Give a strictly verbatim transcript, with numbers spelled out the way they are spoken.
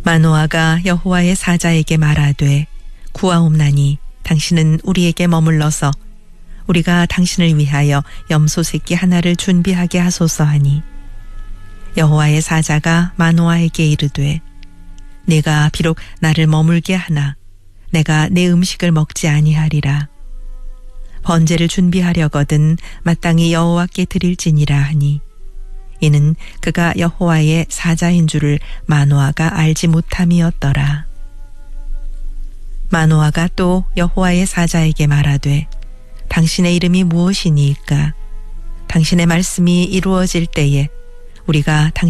마노아가 여호와의 사자에게 말하되 구하옵나니 당신은 우리에게 머물러서 우리가 당신을 위하여 염소 새끼 하나를 준비하게 하소서 하니 여호와의 사자가 마노아에게 이르되 내가 비록 나를 머물게 하나 내가 내 음식을 먹지 아니하리라. 번제를 준비하려거든 마땅히 여호와께 드릴지니라 하니 이는 그가 여호와의 사자인 줄을 마노아가 알지 못함이었더라. 마노아가 또 여호와의 사자에게 말하되 당신의 이름이 무엇이니이까? 당신의 말씀이 이루어질 때에 우리가 당신